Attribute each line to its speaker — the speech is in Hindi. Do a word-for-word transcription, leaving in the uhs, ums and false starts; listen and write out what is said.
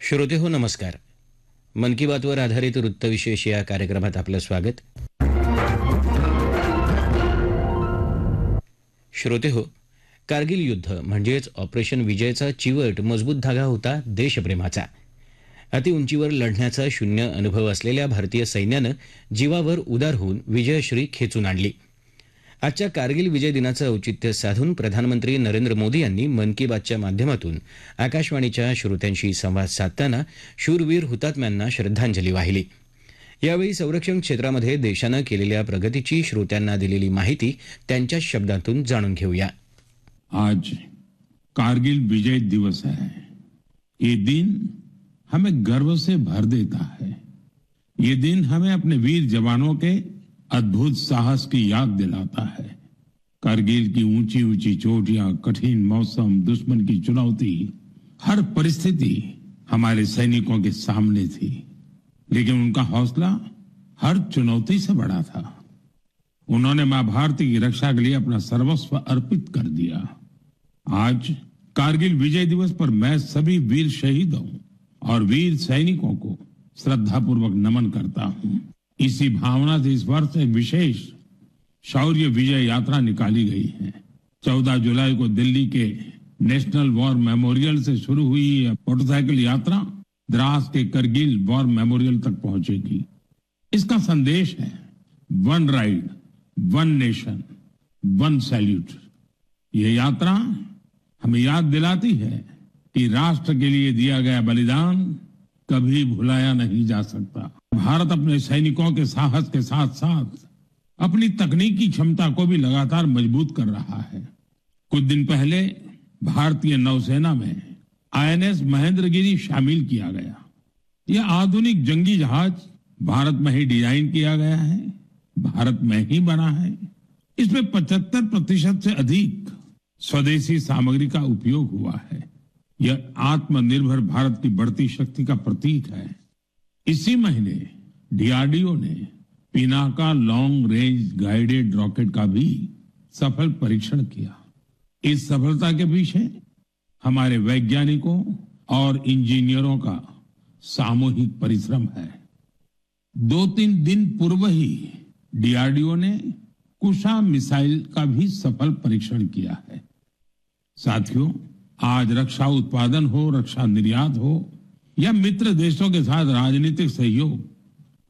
Speaker 1: श्रोते हो नमस्कार. मन की बातवर आधारित वृत्तविशेष या कार्यक्रमात आपलं स्वागत. श्रोते हो, कारगिल युद्ध म्हणजेच ऑपरेशन विजयचा चिवट मजबूत धागा होता देशप्रेमाचा. अतिउंचीवर लढण्याचा शून्य अनुभव असलेल्या भारतीय सैन्यानं जीवावर उदार होऊन विजयश्री खेचून आणली. आजच्या कारगिल विजय दिनाचं औचित्य साधून प्रधानमंत्री नरेंद्र मोदी यांनी मन की बातच्या माध्यमातून आकाशवाणीच्या श्रोत्यांशी संवाद साधताना शूरवीर हुतात्म्यांना श्रद्धांजली वाहिली. यावेळी संरक्षण क्षेत्रामध्ये देशानं केलेल्या प्रगतीची श्रोत्यांना दिलेली माहिती त्यांच्या शब्दातून जाणून घेऊया.
Speaker 2: आज कारगिल विजय दिवस है. ये दिन हमें गर्व से भर देता है. ये दिन हमें अपने वीर जवानों के अद्भुत साहस की याद दिलाता है. कारगिल की ऊंची ऊंची चोटियां, कठिन मौसम, दुश्मन की चुनौती, हर परिस्थिति हमारे सैनिकों के सामने थी, लेकिन उनका हौसला हर चुनौती से बड़ा था. उन्होंने मां भारती की रक्षा के लिए अपना सर्वस्व अर्पित कर दिया. आज कारगिल विजय दिवस पर मैं सभी वीर शहीदों और वीर सैनिकों को श्रद्धापूर्वक नमन करता हूं. इसी भावना से इस वर्ष एक विशेष शौर्य विजय यात्रा निकाली गई है. चौदह जुलाई को दिल्ली के नेशनल वॉर मेमोरियल से शुरू हुई यह मोटरसाइकिल यात्रा द्रास के करगिल वॉर मेमोरियल तक पहुंचेगी. इसका संदेश है one ride, one nation, one salute. यह यात्रा हमें याद दिलाती है कि राष्ट्र के लिए दिया गया बलिदान कभी भुलाया नहीं जा सकता. भारत अपने सैनिकों के साहस के साथ साथ अपनी तकनीकी क्षमता को भी लगातार मजबूत कर रहा है. कुछ दिन पहले भारतीय नौसेना में आईएनएस महेंद्रगिरी शामिल किया गया. यह आधुनिक जंगी जहाज भारत में ही डिजाइन किया गया है, भारत में ही बना है. इसमें पचहत्तर प्रतिशत से अधिक स्वदेशी सामग्री का उपयोग हुआ है. यह आत्मनिर्भर भारत की बढ़ती शक्ति का प्रतीक है. इसी महीने डीआरडीओ ने Pinaka long range guided rocket का भी सफल परीक्षण किया. इस सफलता के पीछे हमारे वैज्ञानिकों और इंजीनियरों का सामूहिक परिश्रम है. दो तीन दिन पूर्व ही डीआरडीओ ने कुशा मिसाइल का भी सफल परीक्षण किया है. साथियों, आज रक्षा उत्पादन हो, रक्षा निर्यात हो या मित्र देशों के साथ राजनीतिक सहयोग,